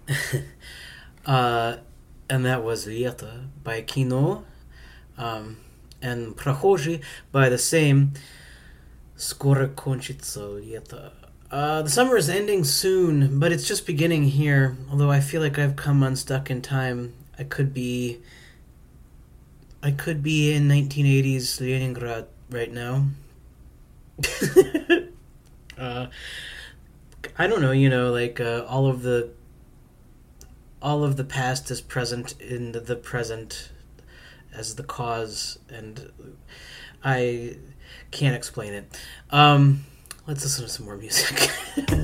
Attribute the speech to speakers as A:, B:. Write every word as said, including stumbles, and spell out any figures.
A: uh, and that was Leta by Kino, um, and Прохожий by the same Skoro кончится лето. Uh, the summer is ending soon, but it's just beginning here. Although I feel like I've come unstuck in time. I could be, I could be in nineteen eighties Leningrad right now. uh, I don't know. You know, like uh, all of the, all of the past is present in the, the present as the cause, and I can't explain it. Um, let's listen to some more music.